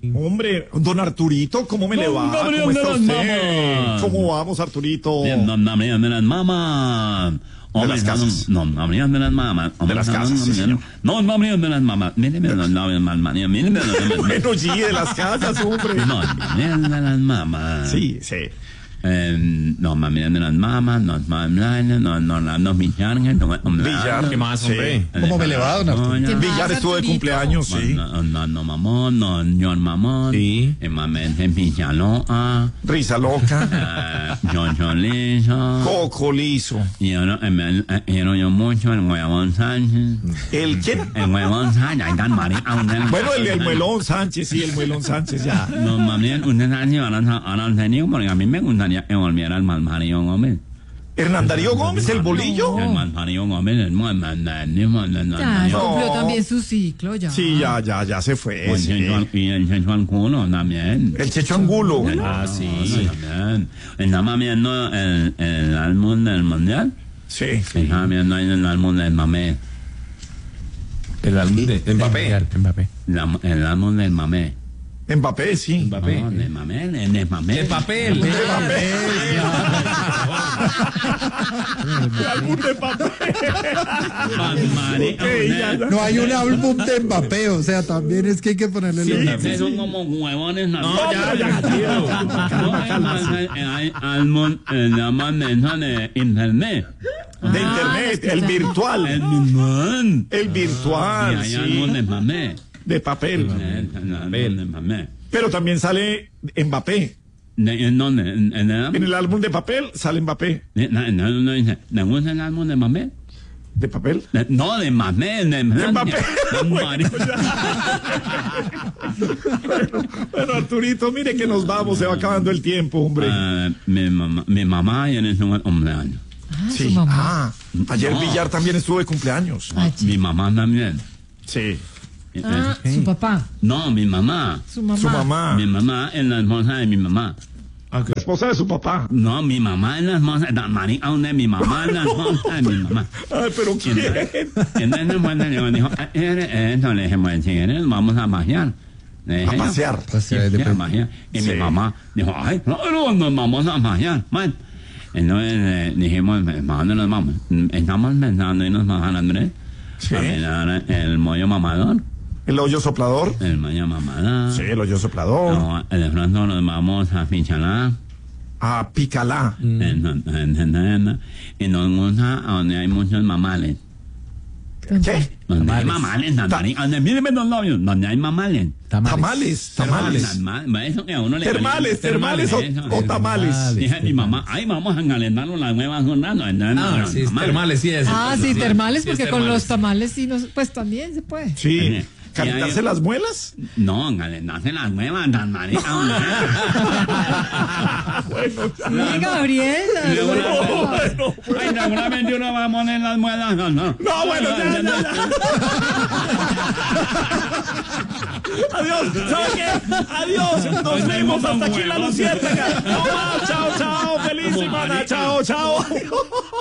Hombre, don Arturito, ¿cómo me le va? ¿Cómo está usted? ¿Cómo vamos, Arturito? Bien, don Gabriel de las mamas. De las casas. No, Gabriel de las mamas. De las casas, sí, señor. No, Gabriel de las mamas. Míreme, don Gabriel de las mamas. Míreme, Bueno, sí, de las casas, hombre. No, Gabriel de las mamas. Sí, sí. No, Gabriel de las mamas. No, Villar. Villar, ¿Qué más, hombre? ¿Cómo me le va, don Arturito? Villar estuvo de cumpleaños, sí. No, mamón, no, John Mamón. Sí. Mamén Villaloa. Risa loca. John Liso. Coco liso. Y yo mucho el Huevón Sánchez. ¿El quién? El Huevón Sánchez, ahí están María. Bueno, el Muelón Sánchez, sí, el Muelón Sánchez, ya. No, mami, usted sabe si ahora han tenido, porque a mí me gustaría que volviera el Malparío Gómez. Hernán Darío Gómez, el bolillo. El Malparío Gómez, el Ya, cumplió también su ciclo, ya. Sí, ya se fue. Sí. Y el Checho Angulo también. El Checho Angulo. Ah, sí, también. ¿Estaba viendo el álbum del Mundial? Sí. Estaba viendo ahí el álbum del Mamé. El álbum de Mbappé. El álbum del Mamé. Mbappé, sí. Mbappé. No, de Mamé, de Mamé. El papel. Álbum de papel. No hay un álbum de Mbappé, o sea, también es que hay que ponerle Ustedes son como huevones. No, ya, tío. Calma. Hay álbum, llaman eso de internet. De internet, el virtual. El mismo. El virtual, Y hay álbum sí. de Mamé. De papel. El álbum de Mamé. Pero también sale Mbappé. ¿En dónde? ¿En el álbum? En el álbum de papel sale Mbappé. No dice, ¿le gusta el álbum de Mamé? ¿De papel? No, de Mamé, de Mbappé. Bueno, Bueno, Arturito, mire que nos vamos, se va acabando el tiempo, hombre. mi mamá ya en su cumpleaños. Su mamá. Ayer No. Villar también estuvo de cumpleaños. Mi mamá también. Sí. Su papá, No, mi mamá. su mamá. Su mamá. Mi mamá es la esposa de mi mamá. La esposa de su papá. No, mi mamá es la esposa de María, donde mi mamá es la esposa de mi mamá. Ay, pero ¿quién? Entonces, bueno, yo dijo, eso le dije, bueno, si quieres, vamos a pasear. Le dije, A pasear. Sí, a pasear. Y Sí. mi mamá dijo, ay, no, nos vamos a pasear. Bueno, entonces dijimos, ¿para dónde nos vamos? Estamos pensando irnos a San Andrés. Sí. A mirar el mollo mamador. El hoyo soplador. El mollo mamador. Sí, el hoyo soplador. No, de pronto nos vamos a Fichalá. A Picalá. Y nos gusta a donde hay muchos mamales. ¿Qué? Donde hay mamales, míreme los labios, donde hay mamales. Tamales. Eso que a uno le Termales o tamales. Dije mi mamá, ay, vamos a engalentarnos las nuevas jornadas. Sí, termales, sí es. Sí, termales, Sí, es porque con termales. los tamales sí, pues también se puede. Sí. ¿Calentarse las muelas? No, engalentarse las nuevas, tan marica. Sí, Gabriel. Ay, seguramente uno va a poner las muelas. No, No, bueno, ya. Adiós. ¿Sabe qué? Adiós. Nos vemos hasta aquí en la Luciérnaga. No más. Chao. Feliz semana. Chao.